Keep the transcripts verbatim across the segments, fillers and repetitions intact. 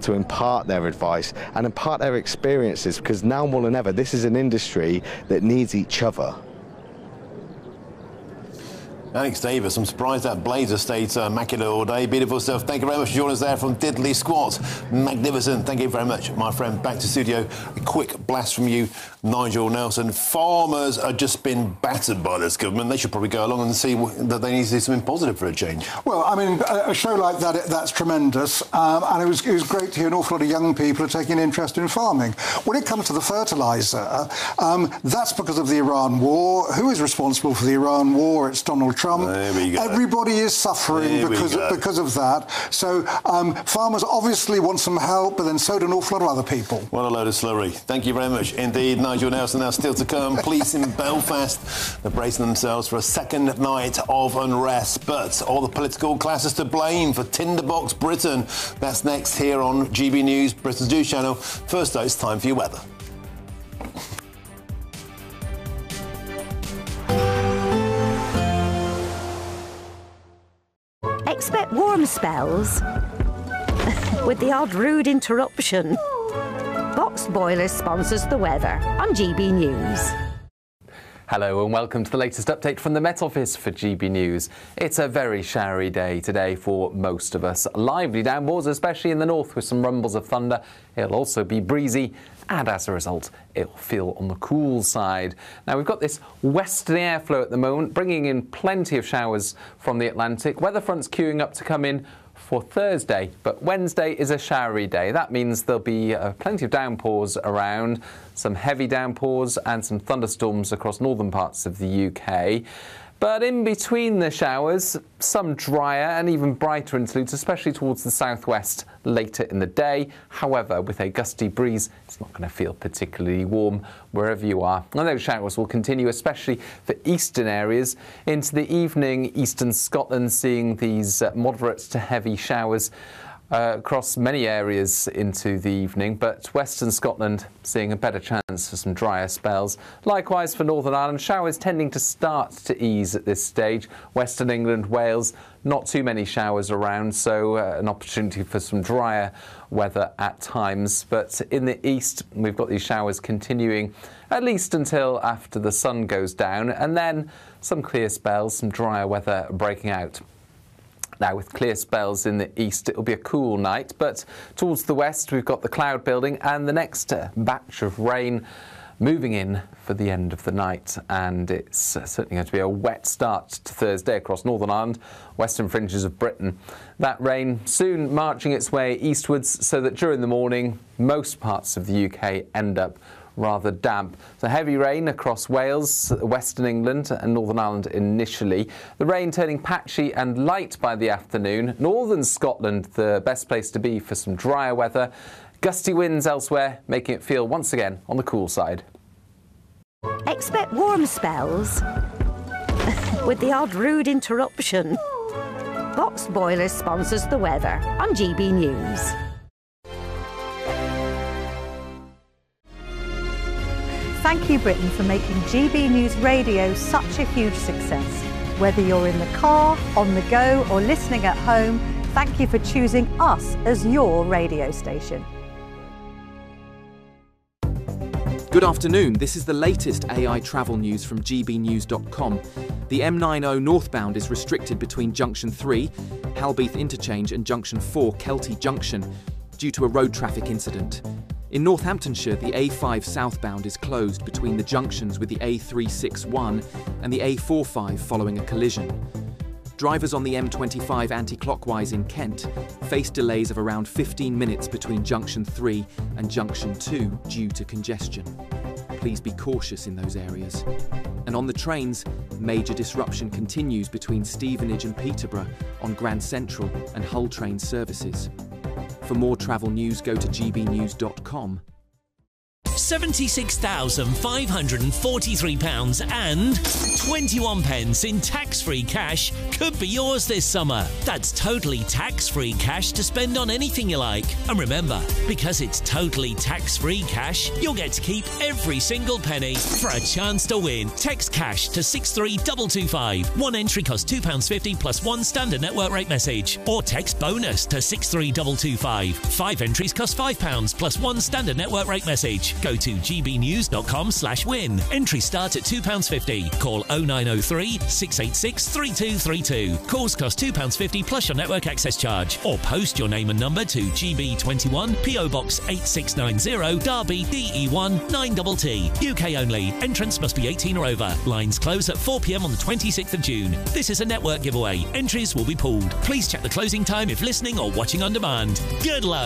to impart their advice and impart their experiences, because now more than ever, this is an industry that needs each other. Alex Davis, I'm surprised that Blazer stayed uh, immaculate all day. Beautiful stuff. Thank you very much for joining us there from Diddley Squat. Magnificent. Thank you very much, my friend. Back to studio. A quick blast from you, Nigel Nelson. Farmers are just been battered by this government. They should probably go along and see that they need to do something positive for a change. Well, I mean, a show like that, that's tremendous. Um, and it was, it was great to hear an awful lot of young people are taking an interest in farming. When it comes to the fertiliser, um, that's because of the Iran war. Who is responsible for the Iran war? It's Donald Trump. There we go. Everybody is suffering because of, because of that. So um, farmers obviously want some help, but then so do an awful lot of other people. What a load of slurry. Thank you very much indeed, Nigel Nelson. Now still to come. Police in Belfast, they're bracing themselves for a second night of unrest. But all the political classes to blame for Tinderbox Britain. That's next here on G B News, Britain's News Channel. First though, it's time for your weather. Expect warm spells with the odd rude interruption. Box Boilers sponsors the weather on G B News. Hello and welcome to the latest update from the Met Office for G B News. It's a very showery day today for most of us. Lively downpours, especially in the north, with some rumbles of thunder. It'll also be breezy, and as a result, it'll feel on the cool side. Now, we've got this westerly airflow at the moment, bringing in plenty of showers from the Atlantic. Weather fronts queuing up to come in for Thursday, but Wednesday is a showery day. That means there'll be uh, plenty of downpours around, some heavy downpours and some thunderstorms across northern parts of the U K. But in between the showers, some drier and even brighter interludes, especially towards the southwest later in the day. However, with a gusty breeze, it's not going to feel particularly warm wherever you are. And those showers will continue, especially for eastern areas. Into the evening, eastern Scotland seeing these uh, moderate to heavy showers Uh, across many areas into the evening, but Western Scotland seeing a better chance for some drier spells. Likewise for Northern Ireland, showers tending to start to ease at this stage. Western England, Wales, not too many showers around, so uh, an opportunity for some drier weather at times. But in the east, we've got these showers continuing at least until after the sun goes down, and then some clear spells, some drier weather breaking out. Now, with clear spells in the east, it'll be a cool night, but towards the west, we've got the cloud building and the next uh, batch of rain moving in for the end of the night. And it's uh, certainly going to be a wet start to Thursday across Northern Ireland, western fringes of Britain. That rain soon marching its way eastwards, so that during the morning, most parts of the U K end up rather damp. So heavy rain across Wales, Western England and Northern Ireland initially. The rain turning patchy and light by the afternoon. Northern Scotland, the best place to be for some drier weather. Gusty winds elsewhere, making it feel once again on the cool side. Expect warm spells with the odd rude interruption. Box Boilers sponsors the weather on G B News. Thank you, Britain, for making G B News Radio such a huge success. Whether you're in the car, on the go, or listening at home, thank you for choosing us as your radio station. Good afternoon. This is the latest A I travel news from G B news dot com. The M ninety northbound is restricted between Junction three, Halbeath Interchange, and Junction four, Kelty Junction, due to a road traffic incident. In Northamptonshire, the A five southbound is closed between the junctions with the A three sixty-one and the A forty-five following a collision. Drivers on the M twenty-five anti-clockwise in Kent face delays of around fifteen minutes between Junction three and Junction two due to congestion. Please be cautious in those areas. And on the trains, major disruption continues between Stevenage and Peterborough on Grand Central and Hull train services. For more travel news, go to G B news dot com. seventy-six thousand five hundred forty-three pounds and twenty-one pence in tax-free cash could be yours this summer. That's totally tax-free cash to spend on anything you like. And remember, because it's totally tax-free cash, you'll get to keep every single penny. For a chance to win, text cash to six three two two five. One entry costs two pounds fifty plus one standard network rate message. Or text bonus to six three two two five. Five entries cost five pounds plus one standard network rate message. Go to gbnews.com slash win. Entry start at two pounds fifty. Call oh nine oh three, six eight six, three two three two. Calls cost two pounds fifty plus your network access charge. Or post your name and number to G B twenty-one, P O Box eight six nine zero, Derby, D E one nine T T. U K only. Entrance must be eighteen or over. Lines close at four p m on the twenty-sixth of June. This is a network giveaway. Entries will be pooled. Please check the closing time if listening or watching on demand. Good luck.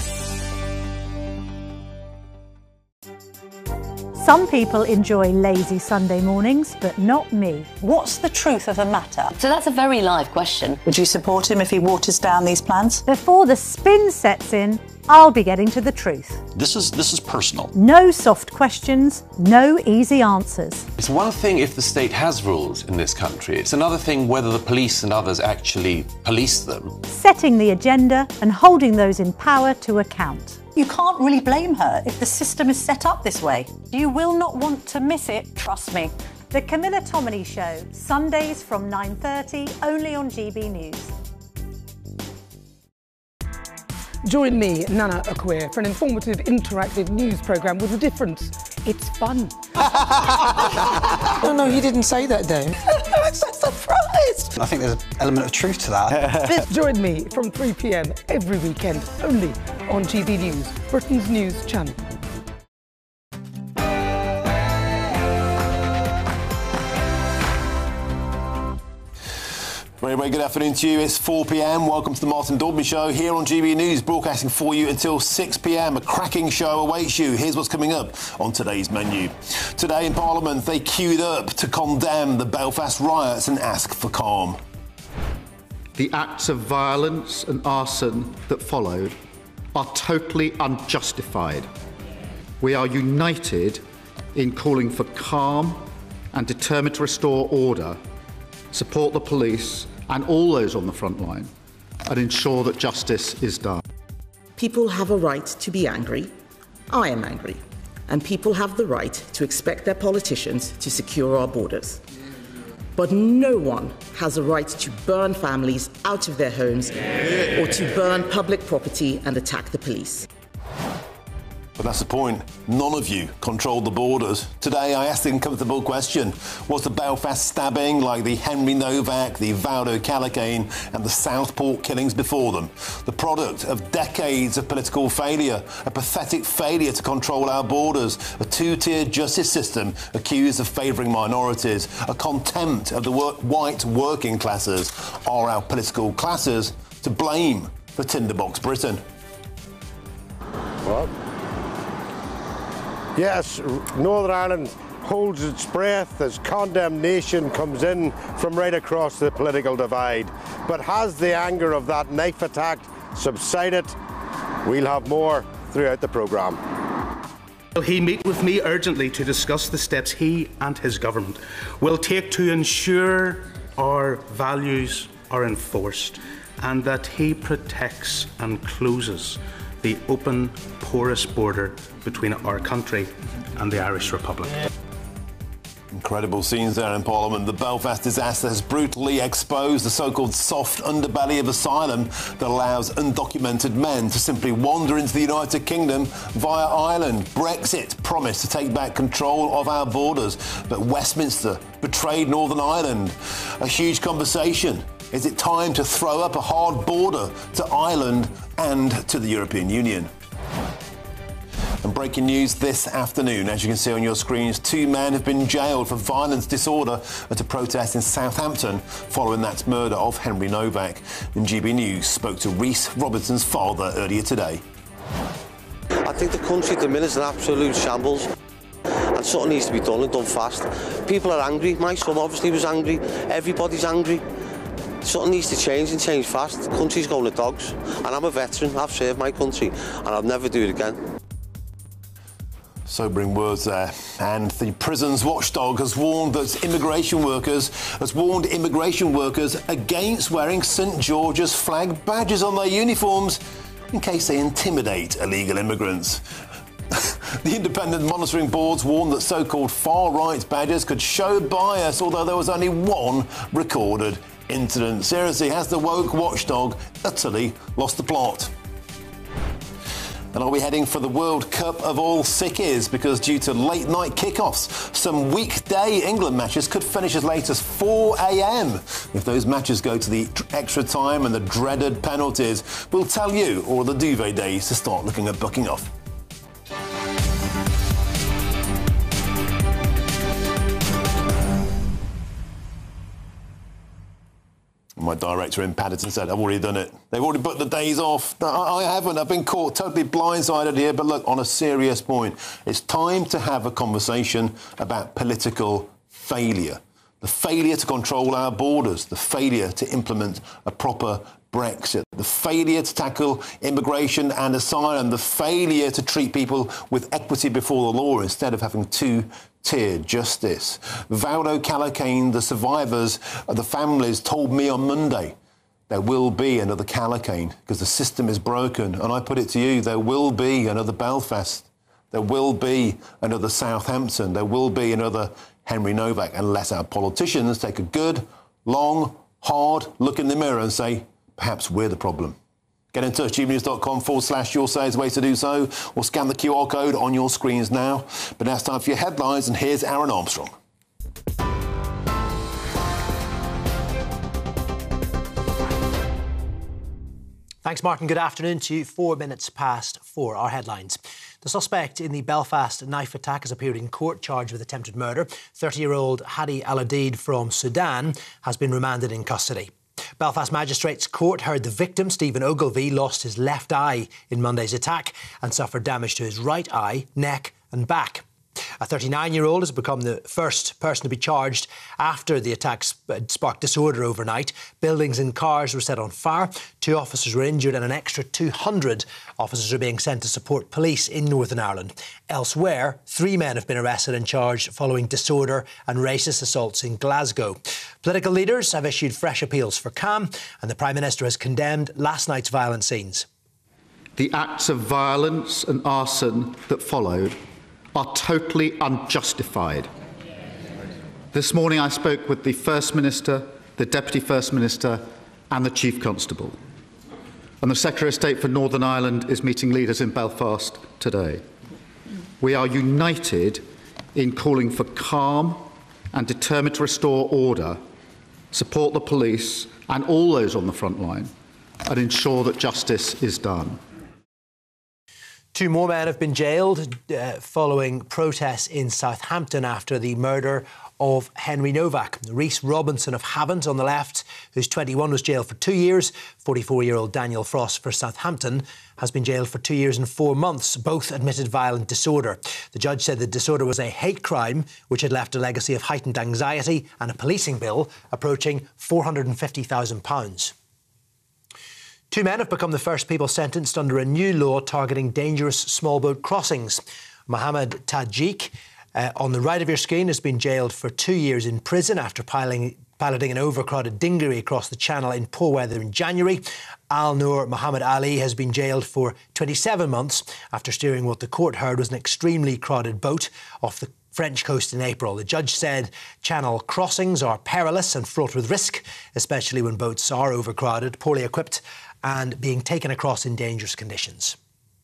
Some people enjoy lazy Sunday mornings, but not me. What's the truth of the matter? So that's a very live question. Would you support him if he waters down these plans? Before the spin sets in, I'll be getting to the truth. This is this is personal. No soft questions, no easy answers. It's one thing if the state has rules in this country. It's another thing whether the police and others actually police them. Setting the agenda and holding those in power to account. You can't really blame her if the system is set up this way. You will not want to miss it, trust me. The Camilla Tominey Show, Sundays from nine thirty, only on G B News. Join me, Nana Akwe, for an informative, interactive news programme with a difference. It's fun. No, no, he didn't say that, Dave. I'm so surprised. I think there's an element of truth to that. Join me from three p m every weekend, only on G B News, Britain's news channel. Very, very good afternoon to you. It's four p m. Welcome to the Martin Dalby Show here on G B News, broadcasting for you until six p m. A cracking show awaits you. Here's what's coming up on today's menu. Today in Parliament, they queued up to condemn the Belfast riots and ask for calm. The acts of violence and arson that followed are totally unjustified. We are united in calling for calm and determined to restore order, support the police and all those on the front line, and ensure that justice is done. People have a right to be angry. I am angry. And people have the right to expect their politicians to secure our borders. But no one has a right to burn families out of their homes or to burn public property and attack the police. But that's the point. None of you control the borders. Today, I asked the uncomfortable question. Was the Belfast stabbing, like the Henry Novak, the Valdo Calacane and the Southport killings before them, the product of decades of political failure, a pathetic failure to control our borders, a two-tier justice system accused of favouring minorities, a contempt of the work white working classes? Are our political classes to blame for Tinderbox Britain? What? Yes, Northern Ireland holds its breath as condemnation comes in from right across the political divide. But has the anger of that knife attack subsided? We'll have more throughout the programme. Will he meet with me urgently to discuss the steps he and his government will take to ensure our values are enforced and that he protects and closes the open, porous border between our country and the Irish Republic. Incredible scenes there in Parliament. The Belfast disaster has brutally exposed the so-called soft underbelly of asylum that allows undocumented men to simply wander into the United Kingdom via Ireland. Brexit promised to take back control of our borders, but Westminster betrayed Northern Ireland. A huge conversation. Is it time to throw up a hard border to Ireland and to the European Union? And breaking news this afternoon, as you can see on your screens, two men have been jailed for violence disorder at a protest in Southampton following that murder of Henry Novak. And G B News spoke to Rhys Robertson's father earlier today. I think the country at the minute is an absolute shambles. And something needs to be done and done fast. People are angry. My son obviously was angry. Everybody's angry. Something needs to change and change fast. The country's going to dogs. And I'm a veteran. I've served my country and I'll never do it again. Sobering words there. And the prisons watchdog has warned that immigration workers has warned immigration workers against wearing St George's flag badges on their uniforms in case they intimidate illegal immigrants. The independent monitoring boards warned that so-called far-right badges could show bias, although there was only one recorded incident. Seriously, has the woke watchdog utterly lost the plot? And are we heading for the World Cup of all sickies? Because due to late-night kickoffs, some weekday England matches could finish as late as four a m. If those matches go to the extra time and the dreaded penalties, we'll tell you, or the duvet days to start looking at booking off. My director in Paddington said, I've already done it. They've already booked the days off. I, I haven't. I've been caught totally blindsided here. But look, on a serious point, it's time to have a conversation about political failure. The failure to control our borders, the failure to implement a proper Brexit, the failure to tackle immigration and asylum, the failure to treat people with equity before the law instead of having two-tiered justice. Valdo Calacane, the survivors, the families told me on Monday there will be another Calacane because the system is broken. And I put it to you, there will be another Belfast. There will be another Southampton. There will be another Henry Novak unless our politicians take a good, long, hard look in the mirror and say, perhaps we're the problem. Get in touch, gbnews.com forward slash your say is the way to do so, or scan the Q R code on your screens now. But now it's time for your headlines, and here's Aaron Armstrong. Thanks, Martin. Good afternoon to you. Four minutes past four. Our headlines. The suspect in the Belfast knife attack has appeared in court charged with attempted murder. thirty-year-old Hadi Al-Adid from Sudan has been remanded in custody. Belfast Magistrates Court heard the victim, Stephen Ogilvie, lost his left eye in Monday's attack and suffered damage to his right eye, neck and back. A thirty-nine-year-old has become the first person to be charged after the attack sparked disorder overnight. Buildings and cars were set on fire. Two officers were injured and an extra two hundred officers are being sent to support police in Northern Ireland. Elsewhere, three men have been arrested and charged following disorder and racist assaults in Glasgow. Political leaders have issued fresh appeals for calm, and the Prime Minister has condemned last night's violent scenes. The acts of violence and arson that followed are totally unjustified. This morning I spoke with the First Minister, the Deputy First Minister and the Chief Constable. And the Secretary of State for Northern Ireland is meeting leaders in Belfast today. We are united in calling for calm and determined to restore order, support the police and all those on the front line, and ensure that justice is done. Two more men have been jailed uh, following protests in Southampton after the murder of Henry Novak. Rhys Robinson of Havant on the left, who's twenty-one, was jailed for two years. forty-four-year-old Daniel Frost for Southampton has been jailed for two years and four months. Both admitted violent disorder. The judge said the disorder was a hate crime which had left a legacy of heightened anxiety and a policing bill approaching four hundred fifty thousand pounds. Two men have become the first people sentenced under a new law targeting dangerous small boat crossings. Mohammed Tajik, uh, on the right of your screen, has been jailed for two years in prison after piling, piloting an overcrowded dinghy across the channel in poor weather in January. Al Noor Muhammad Ali has been jailed for twenty-seven months after steering what the court heard was an extremely crowded boat off the French coast in April. The judge said channel crossings are perilous and fraught with risk, especially when boats are overcrowded, poorly equipped and being taken across in dangerous conditions.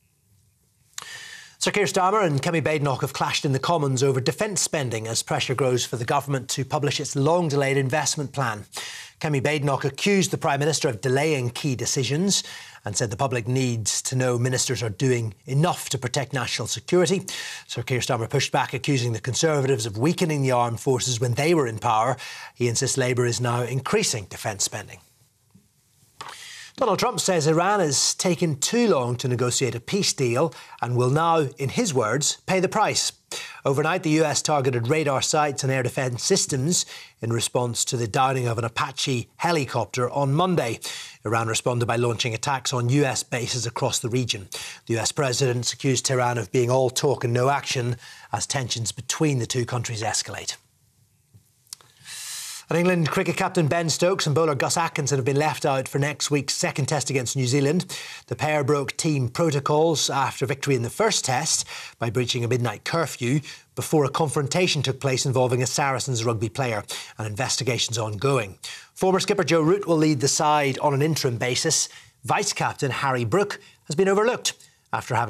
Sir Keir Starmer and Kemi Badenoch have clashed in the Commons over defence spending as pressure grows for the government to publish its long-delayed investment plan. Kemi Badenoch accused the Prime Minister of delaying key decisions and said the public needs to know ministers are doing enough to protect national security. Sir Keir Starmer pushed back, accusing the Conservatives of weakening the armed forces when they were in power. He insists Labour is now increasing defence spending. Donald Trump says Iran has taken too long to negotiate a peace deal and will now, in his words, pay the price. Overnight, the U S targeted radar sites and air defence systems in response to the downing of an Apache helicopter on Monday. Iran responded by launching attacks on U S bases across the region. The U S president accused Tehran of being all talk and no action as tensions between the two countries escalate. And England cricket captain Ben Stokes and bowler Gus Atkinson have been left out for next week's second test against New Zealand. The pair broke team protocols after victory in the first test by breaching a midnight curfew before a confrontation took place involving a Saracens rugby player. An investigation's ongoing. Former skipper Joe Root will lead the side on an interim basis. Vice-captain Harry Brook has been overlooked after having